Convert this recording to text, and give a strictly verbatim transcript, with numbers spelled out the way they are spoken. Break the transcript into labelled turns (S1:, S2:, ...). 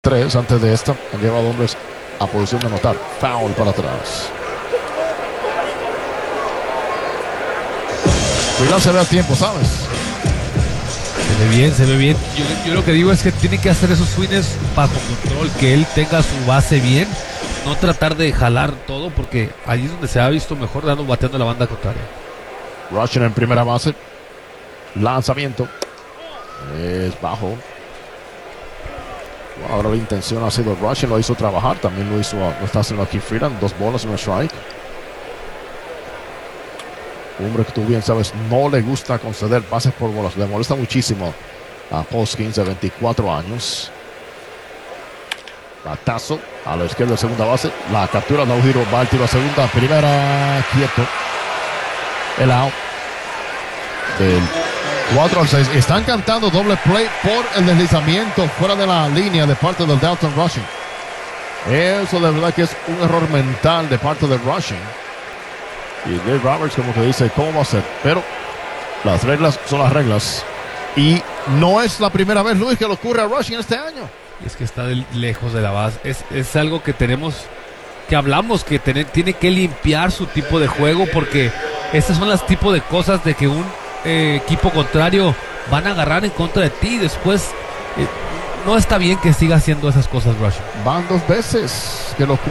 S1: Tres antes de esta han llevado hombres a posición de anotar. Foul para atrás. Cuidado, se ve a tiempo, ¿sabes?
S2: Se ve bien, se ve bien. Yo, yo lo que digo es que tiene que hacer esos swings bajo control, que él tenga su base bien, no tratar de jalar todo, porque ahí es donde se ha visto mejor dando bateando la banda contraria.
S1: Rushing en primera base. Lanzamiento. Es bajo. Ahora la intención ha sido Rushing, lo hizo trabajar, también lo hizo, lo está haciendo aquí Freeland, dos bolas y un strike. Hombre que tú bien sabes, no le gusta conceder pases por bolas, le molesta muchísimo a Hoskins de veinticuatro años. Batazo a la izquierda de segunda base, la captura, no giro, va el tiro a segunda, primera, quieto. El out. El cuatro al seis. Están cantando doble play por el deslizamiento fuera de la línea de parte del Dalton Rushing. Eso de verdad que es un error mental de parte del Rushing. Y Dave Roberts como que dice, ¿cómo va a ser? Pero las reglas son las reglas. Y no es la primera vez, Luis, que le ocurre a Rushing este año.
S2: Y es que está de, lejos de la base. Es, es algo que tenemos, que hablamos, que tiene, tiene que limpiar su tipo de juego, porque estas son las tipos de cosas de que un Eh, equipo contrario van a agarrar en contra de ti. Después eh, no está bien que siga haciendo esas cosas, Rushing.
S1: Van dos veces que lo